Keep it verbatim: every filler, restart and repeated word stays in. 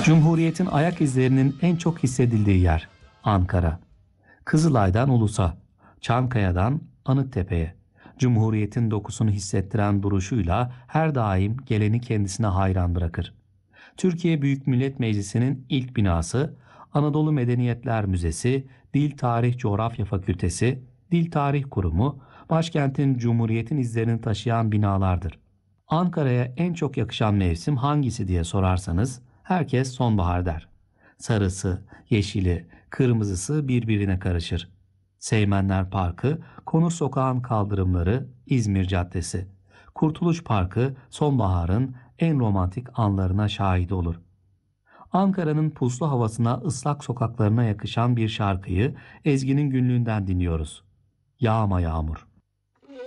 Cumhuriyet'in ayak izlerinin en çok hissedildiği yer Ankara. Kızılay'dan Ulus'a, Çankaya'dan Anıttepe'ye. Cumhuriyet'in dokusunu hissettiren duruşuyla her daim geleni kendisine hayran bırakır. Türkiye Büyük Millet Meclisi'nin ilk binası, Anadolu Medeniyetler Müzesi, Dil Tarih Coğrafya Fakültesi, Dil Tarih Kurumu, başkentin Cumhuriyet'in izlerini taşıyan binalardır. Ankara'ya en çok yakışan mevsim hangisi diye sorarsanız herkes sonbahar der. Sarısı, yeşili, kırmızısı birbirine karışır. Seymenler Parkı, Konur Sokağın kaldırımları, İzmir Caddesi. Kurtuluş Parkı sonbaharın en romantik anlarına şahit olur. Ankara'nın puslu havasına, ıslak sokaklarına yakışan bir şarkıyı Ezgi'nin günlüğünden dinliyoruz. Yağma yağmur.